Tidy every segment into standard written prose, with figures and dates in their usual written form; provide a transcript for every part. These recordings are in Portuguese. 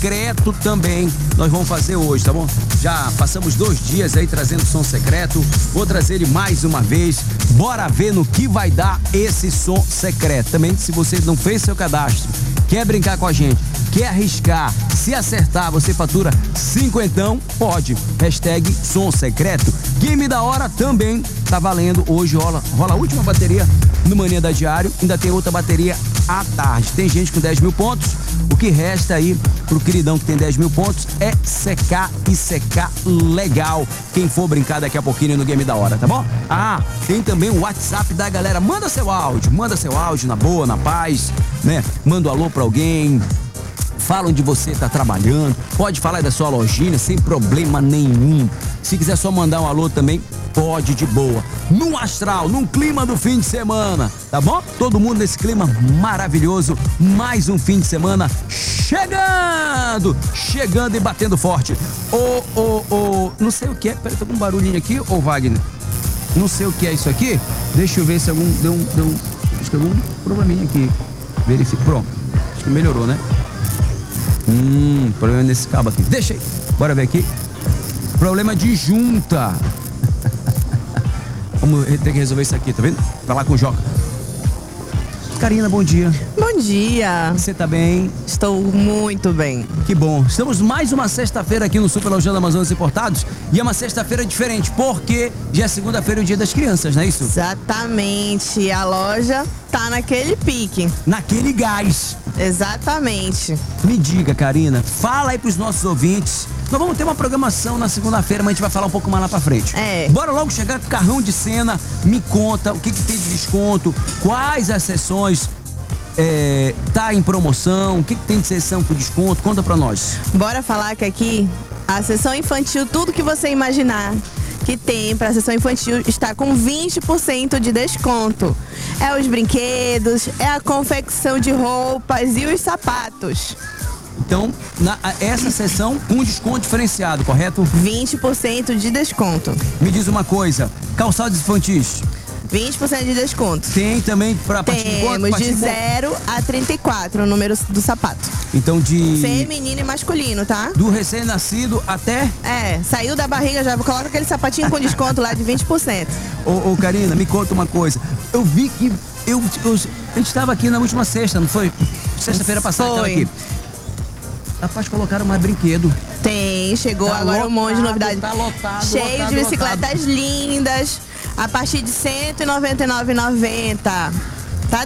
secreto também nós vamos fazer hoje, tá bom? Já passamos 2 dias aí trazendo som secreto, vou trazer ele mais uma vez. Bora ver no que vai dar esse som secreto. Também, se você não fez seu cadastro, quer brincar com a gente, quer arriscar, se acertar, você fatura 50, pode. Hashtag som secreto. Game da hora também tá valendo. Hoje rola a última bateria no Mania da Diário. Ainda tem outra bateria à tarde. Tem gente com 10 mil pontos. O que resta aí pro queridão que tem 10 mil pontos é secar e secar legal. Quem for brincar daqui a pouquinho no Game da Hora, tá bom? Ah, tem também o WhatsApp da galera. Manda seu áudio na boa, na paz, né? Manda um alô pra alguém. Fala onde você tá trabalhando. Pode falar da sua lojinha sem problema nenhum. Se quiser só mandar um alô também, pode de boa. No astral, num clima do fim de semana, tá bom? Todo mundo nesse clima maravilhoso. Mais um fim de semana chegando e batendo forte. Não sei o que é. Peraí, tô com um barulhinho aqui, Wagner. Não sei o que é isso aqui. Deixa eu ver se algum acho que algum probleminha aqui. Verifica. Pronto. Acho que melhorou, né? Problema nesse cabo aqui. Deixa aí. Bora ver aqui. Problema de junta. Vamos ter que resolver isso aqui, tá vendo? Falar com o Joca. Karina, bom dia. Bom dia. Você tá bem? Estou muito bem. Que bom. Estamos mais uma sexta-feira aqui no Super Lojão da Amazonas Importados. E é uma sexta-feira diferente, porque já é segunda-feira, o Dia das Crianças, não é isso? Exatamente. A loja tá naquele pique. Naquele gás. Exatamente. Me diga, Karina, fala aí pros nossos ouvintes. Nós vamos ter uma programação na segunda-feira, mas a gente vai falar um pouco mais lá pra frente. Bora logo chegar com o carrão de cena. Me conta o que tem de desconto, quais as sessões tá em promoção, o que tem de sessão com desconto. Conta pra nós. Bora falar que aqui a sessão infantil, tudo que você imaginar que tem para a sessão infantil está com 20% de desconto. É os brinquedos, é a confecção de roupas e os sapatos. Então, essa sessão com desconto diferenciado, correto? 20% de desconto. Me diz uma coisa, calçados infantis? 20% de desconto. Tem também para partir de quanto? Temos de 0 a 34 o número do sapato. Então de... feminino e masculino, tá? Do recém-nascido até... saiu da barriga, já coloca aquele sapatinho com desconto lá de 20%. Ô, Karina, me conta uma coisa. Eu vi que a gente estava aqui na última sexta, não foi? Sexta-feira passada estava aqui. Rapaz, colocaram mais brinquedo. Tem, chegou tá agora lotado, um monte de novidade. Tá lotado, cheio de bicicletas lindas, a partir de R$ 199,90. Tá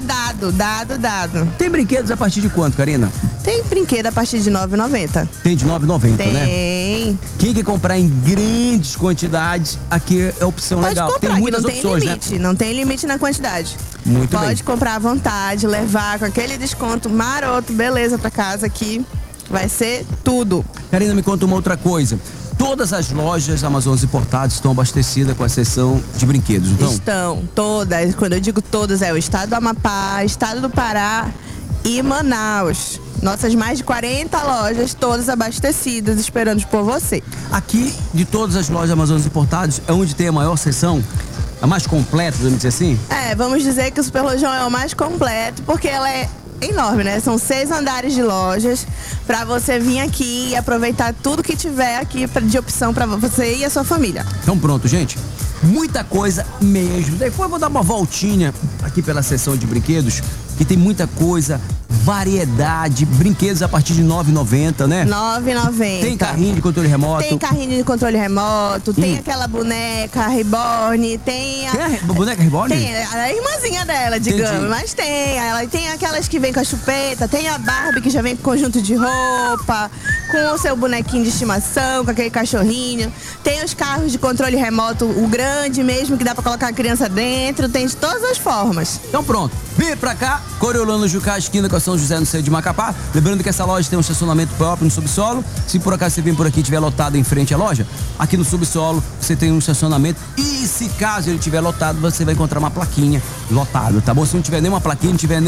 dado. Tem brinquedos a partir de quanto, Karina? Tem brinquedo a partir de R$ 9,90. Tem de R$ 9,90, né? Tem. Quem quer comprar em grandes quantidades, aqui é a opção pode legal. Comprar, tem muitas não opções, tem limite, né? Não tem limite na quantidade. Muito bem. Pode comprar à vontade, levar com aquele desconto maroto, beleza, pra casa aqui. Vai ser tudo. Karina, me conta uma outra coisa. Todas as lojas Amazonas Importados estão abastecidas com a seção de brinquedos, então? Estão, todas. Quando eu digo todas, é o estado do Amapá, estado do Pará e Manaus. Nossas mais de 40 lojas, todas abastecidas, esperando por você. Aqui, de todas as lojas Amazonas Importados, é onde tem a maior seção? A mais completa, vamos dizer assim? Vamos dizer que o Super Lojão é o mais completo, porque ela é enorme, né? São 6 andares de lojas pra você vir aqui e aproveitar tudo que tiver aqui de opção pra você e a sua família. Então pronto, gente. Muita coisa mesmo. Depois eu vou dar uma voltinha aqui pela seção de brinquedos, que tem muita coisa, variedade, brinquedos a partir de R$ 9,90, né? R$ 9,90. Tem carrinho de controle remoto. Tem carrinho de controle remoto, tem aquela boneca Reborn, tem a boneca Reborn? Tem a irmãzinha dela, digamos. Entendi. Mas ela tem aquelas que vem com a chupeta, tem a Barbie que já vem com conjunto de roupa, com o seu bonequinho de estimação, com aquele cachorrinho. Tem os carros de controle remoto, o grande mesmo, que dá pra colocar a criança dentro, tem de todas as formas. Então pronto, vem pra cá, Coriolano Jucá, esquina com a São José no centro de Macapá. Lembrando que essa loja tem um estacionamento próprio no subsolo. Se por acaso você vem por aqui e estiver lotado em frente à loja, aqui no subsolo você tem um estacionamento. E se caso ele estiver lotado, você vai encontrar uma plaquinha lotado, tá bom? Se não tiver nenhuma plaquinha, não tiver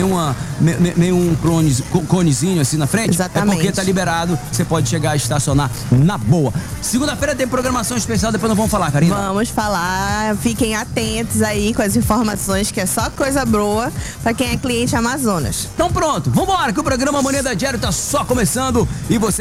nenhum conezinho assim na frente, exatamente, é porque tá liberado, você pode chegar a estacionar na boa. Segunda-feira tem programação especial, depois nós vamos falar, Karina. Vamos falar, fiquem atentos aí com as informações, que é só coisa boa pra quem é cliente Amazonas. Então pronto, vambora, que o programa Mania da Diário tá só começando e você